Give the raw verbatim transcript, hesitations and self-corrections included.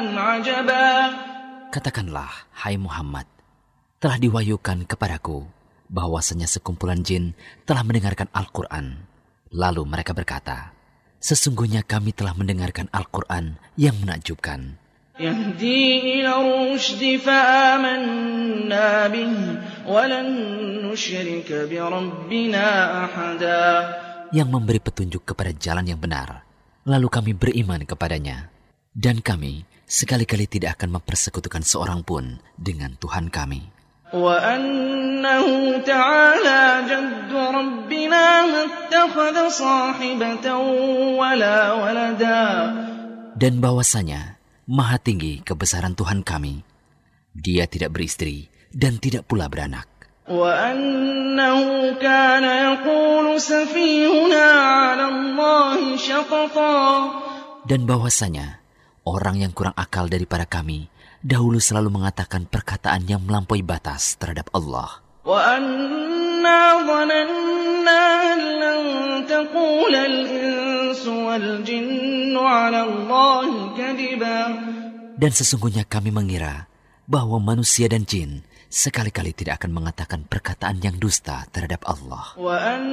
عجبا. Katakanlah, hai Muhammad, telah diwahyukan kepadaku bahwasanya sekumpulan jin telah mendengarkan Al-Quran. Lalu mereka berkata, sesungguhnya kami telah mendengarkan Al-Quran yang menakjubkan. يهدي إلى الرشد فآمنا به ولن نشرك بربنا أحدا. Yang memberi petunjuk kepada jalan yang benar, lalu kami beriman kepadanya. Dan kami sekali-kali tidak akan mempersekutukan seorang pun dengan Tuhan kami. وأنه تعالى جد ربنا ما اتخذ صاحبة ولا ولدا. Dan bahwasanya Maha tinggi kebesaran Tuhan kami, Dia tidak beristri dan tidak pula beranak. وأنه كان يقول سفيهنا على الله شططا. Dan bahwasanya orang yang kurang akal daripada kami dahulu selalu mengatakan perkataan yang melampaui batas terhadap Allah. وَأَنَّا ظَنَنَّا أَن لَّن تَقُولَ الْإِنسُ وَالْجِنُّ عَلَى اللَّهِ كَذِبًا. Dan sesungguhnya kami mengira bahwa manusia dan jin sekali-kali tidak akan mengatakan perkataan yang dusta terhadap Allah.